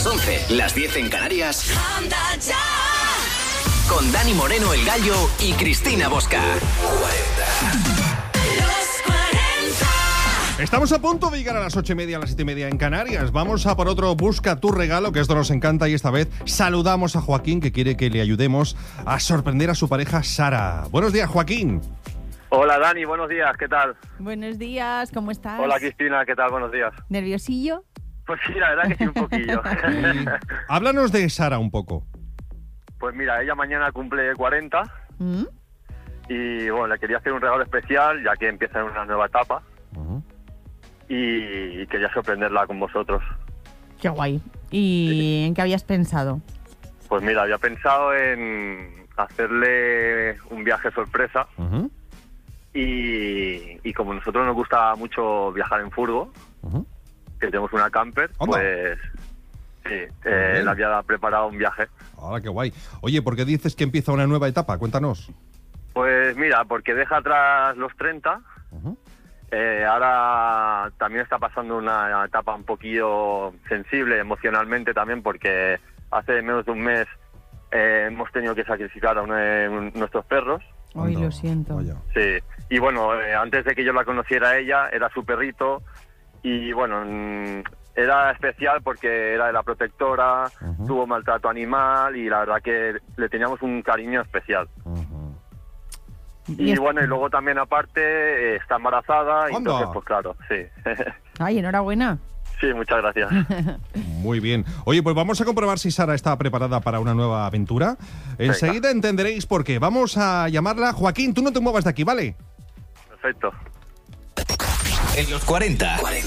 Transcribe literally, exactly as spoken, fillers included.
once, las diez en Canarias. Anda ya. Con Dani Moreno, el Gallo, y Cristina Bosca. Estamos a punto de llegar a las ocho y media, a las siete y media en Canarias. Vamos a por otro Busca tu regalo, que esto nos encanta, y esta vez saludamos a Joaquín, que quiere que le ayudemos a sorprender a su pareja Sara. Buenos días, Joaquín. Hola, Dani, buenos días, ¿qué tal? Buenos días, ¿cómo estás? Hola, Cristina, ¿qué tal? Buenos días. ¿Nerviosillo? Pues sí, la verdad que sí, un poquillo. Y háblanos de Sara un poco. Pues mira, ella mañana cumple cuarenta ¿Mm? y bueno, le quería hacer un regalo especial, ya que empieza en una nueva etapa. Uh-huh. Y quería sorprenderla con vosotros. Qué guay. ¿Y sí. en qué habías pensado? Pues mira, había pensado en hacerle un viaje sorpresa. Uh-huh. y, y como a nosotros nos gusta mucho viajar en furgo, uh-huh. que tenemos una camper, ¿Onda? pues sí, eh, le había preparado un viaje. Ahora, qué guay. Oye, ¿por qué dices que empieza una nueva etapa? Cuéntanos. Pues mira, porque deja atrás los treinta. Uh-huh. Eh, ahora también está pasando una etapa un poquillo sensible emocionalmente también, porque hace menos de un mes eh, hemos tenido que sacrificar a uno de nuestros perros. Ay, lo siento. Vaya. Sí, y bueno, eh, antes de que yo la conociera a ella, era su perrito, y bueno, mmm, era especial porque era de la protectora, uh-huh. tuvo maltrato animal, y la verdad que le teníamos un cariño especial. Uh-huh. Y, y bueno, y luego también aparte eh, está embarazada, y entonces pues claro, sí. Ay, enhorabuena. Sí, muchas gracias. Muy bien. Oye, pues vamos a comprobar si Sara está preparada para una nueva aventura. Enseguida entenderéis por qué. Vamos a llamarla. Joaquín, tú no te muevas de aquí, ¿vale? Perfecto. En los cuarenta,